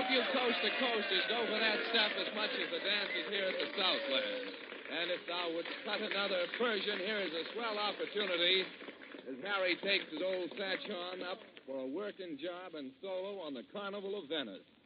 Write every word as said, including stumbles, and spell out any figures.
you coast to coasters go for that stuff as much as the dancers here at the Southland. And if thou wouldst cut another Persian, here is a swell opportunity as Harry takes his old Satchon up for a working job and solo on the Carnival of Venice.